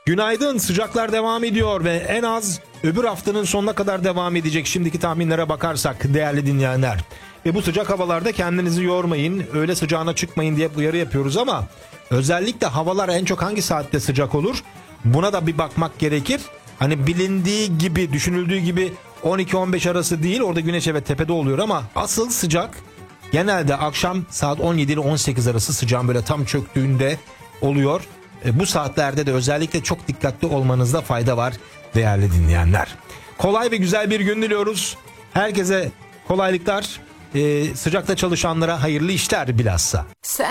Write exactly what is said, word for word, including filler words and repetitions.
Günaydın, sıcaklar devam ediyor ve en az öbür haftanın sonuna kadar devam edecek şimdiki tahminlere bakarsak değerli dinleyenler. Ve bu sıcak havalarda kendinizi yormayın, öğle sıcağına çıkmayın diye uyarı yapıyoruz ama özellikle havalar en çok hangi saatte sıcak olur? Buna da bir bakmak gerekir. Hani bilindiği gibi, düşünüldüğü gibi on iki on beş arası değil, orada güneş evet tepede oluyor ama asıl sıcak genelde akşam saat on yedi ile on sekiz arası sıcağın böyle tam çöktüğünde oluyor. E, bu saatlerde de özellikle çok dikkatli olmanızda fayda var değerli dinleyenler. Kolay ve güzel bir gün diliyoruz. Herkese kolaylıklar, e, sıcakta çalışanlara hayırlı işler bilhassa.